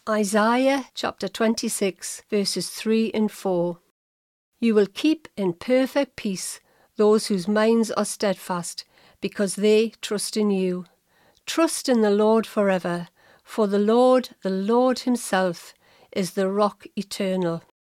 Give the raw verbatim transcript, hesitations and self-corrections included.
Isaiah chapter twenty-six, verses three and four. You will keep in perfect peace those whose minds are steadfast, because they trust in you. Trust in the Lord forever, for the Lord, the Lord himself, is the rock eternal.